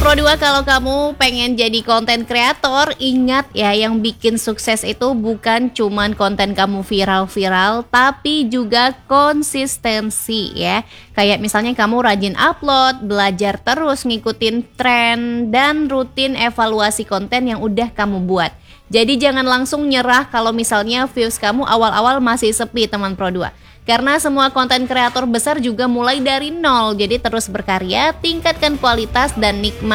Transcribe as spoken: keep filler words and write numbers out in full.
Pro dua, kalau kamu pengen jadi konten kreator, ingat ya, yang bikin sukses itu bukan cuman konten kamu viral-viral, tapi juga konsistensi ya. Kayak misalnya kamu rajin upload, belajar terus ngikutin tren, dan rutin evaluasi konten yang udah kamu buat. Jadi jangan langsung nyerah kalau misalnya views kamu awal-awal masih sepi teman Pro dua. Karena semua konten kreator besar juga mulai dari nol. Jadi terus berkarya, tingkatkan kualitas dan nikmat